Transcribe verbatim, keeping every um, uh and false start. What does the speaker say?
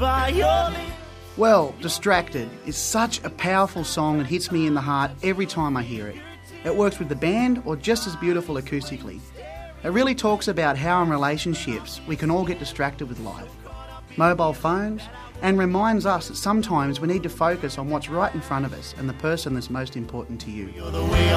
violin. Well, Distracted is such a powerful song that hits me in the heart every time I hear it. It works with the band or just as beautiful acoustically. It really talks about how in relationships we can all get distracted with life, mobile phones, and reminds us that sometimes we need to focus on what's right in front of us and the person that's most important to you.